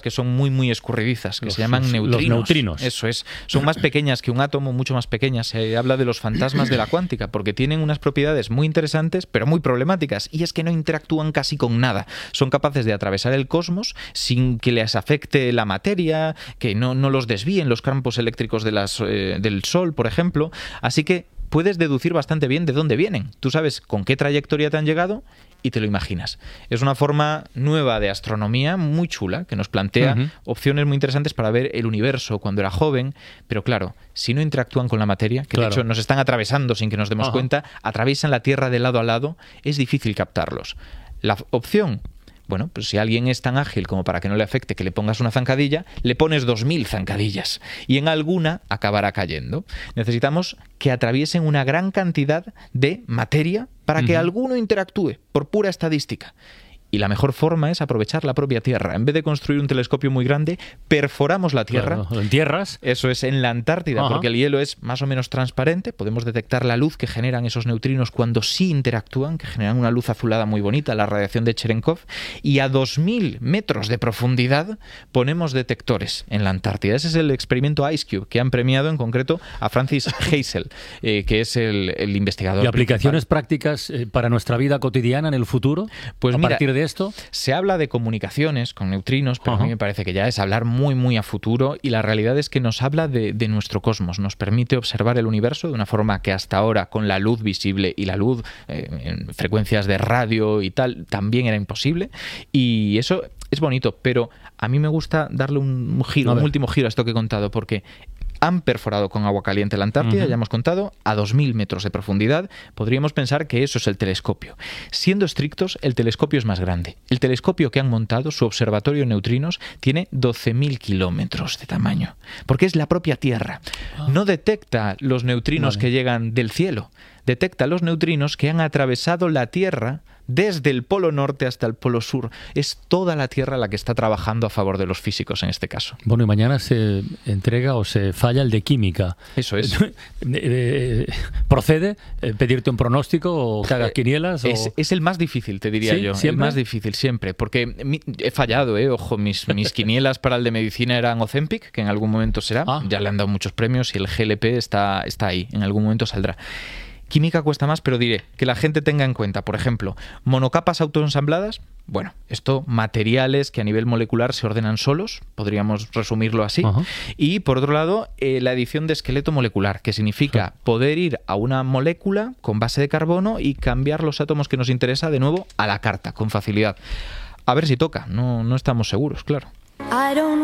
que son muy escurridizas, que se llaman neutrinos. Los neutrinos. Eso es. Son más pequeñas que un átomo, mucho más pequeñas. Se habla de los fantasmas de la cuántica, porque tienen unas propiedades muy interesantes, pero muy problemáticas. Y es que no interactúan casi con nada. Son capaces de atravesar el cosmos sin que les afecte la materia, que no los desvíen los campos eléctricos del Sol, por ejemplo. Así que puedes deducir bastante bien de dónde vienen. Tú sabes con qué trayectoria te han llegado y te lo imaginas. Es una forma nueva de astronomía muy chula que nos plantea opciones muy interesantes para ver el universo cuando era joven, pero claro, si no interactúan con la materia, que de hecho nos están atravesando sin que nos demos cuenta, atraviesan la Tierra de lado a lado, es difícil captarlos. La opción... Bueno, pues si alguien es tan ágil como para que no le afecte que le pongas una zancadilla, le pones 2000 zancadillas y en alguna acabará cayendo. Necesitamos que atraviesen una gran cantidad de materia para que alguno interactúe, por pura estadística. Y la mejor forma es aprovechar la propia Tierra. En vez de construir un telescopio muy grande, perforamos la Tierra. Claro, ¿en tierras? Eso es, en la Antártida, porque el hielo es más o menos transparente. Podemos detectar la luz que generan esos neutrinos cuando sí interactúan, que generan una luz azulada muy bonita, la radiación de Cherenkov. Y a 2000 metros de profundidad ponemos detectores en la Antártida. Ese es el experimento IceCube, que han premiado en concreto a Francis Hazel, que es el investigador. ¿Y aplicaciones prácticas para nuestra vida cotidiana en el futuro? Pues a mira, partir de esto se habla de comunicaciones con neutrinos, pero a mí me parece que ya es hablar muy a futuro, y la realidad es que nos habla de nuestro cosmos, nos permite observar el universo de una forma que hasta ahora, con la luz visible y la luz en frecuencias de radio y tal, también era imposible, y eso es bonito, pero a mí me gusta darle un último giro a esto que he contado, porque han perforado con agua caliente la Antártida, ya hemos contado, a 2000 metros de profundidad. Podríamos pensar que eso es el telescopio. Siendo estrictos, el telescopio es más grande. El telescopio que han montado, su observatorio de neutrinos, tiene 12.000 kilómetros de tamaño, porque es la propia Tierra. No detecta los neutrinos que llegan del cielo, detecta los neutrinos que han atravesado la Tierra desde el polo norte hasta el polo sur. Es toda la Tierra la que está trabajando a favor de los físicos en este caso. Bueno, y mañana se entrega o se falla el de química. Eso es. ¿Procede pedirte un pronóstico o que hagas quinielas? Es el más difícil, te diría yo. ¿Siempre? El más difícil, siempre. Porque he fallado, ojo, mis quinielas para el de medicina eran Ozempic, que en algún momento será. Ya le han dado muchos premios y el GLP está ahí. En algún momento saldrá. Química cuesta más, pero diré que la gente tenga en cuenta, por ejemplo, monocapas autoensambladas. Bueno, esto, materiales que a nivel molecular se ordenan solos, podríamos resumirlo así. Y por otro lado, la edición de esqueleto molecular, que significa poder ir a una molécula con base de carbono y cambiar los átomos que nos interesa de nuevo a la carta, con facilidad. A ver si toca, no estamos seguros, claro.